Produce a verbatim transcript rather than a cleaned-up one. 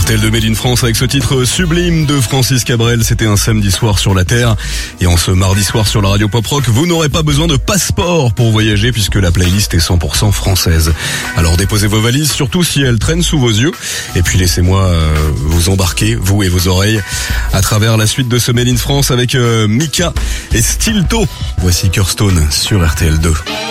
R T L deux Made in France avec ce titre sublime de Francis Cabrel. C'était un samedi soir sur la Terre. Et en ce mardi soir sur la radio Pop Rock, vous n'aurez pas besoin de passeport pour voyager puisque la playlist est cent pour cent française. Alors déposez vos valises, surtout si elles traînent sous vos yeux. Et puis laissez-moi euh, vous embarquer, vous et vos oreilles, à travers la suite de ce Made in France avec euh, Mika et Stilto. Voici Kirstone sur R T L deux.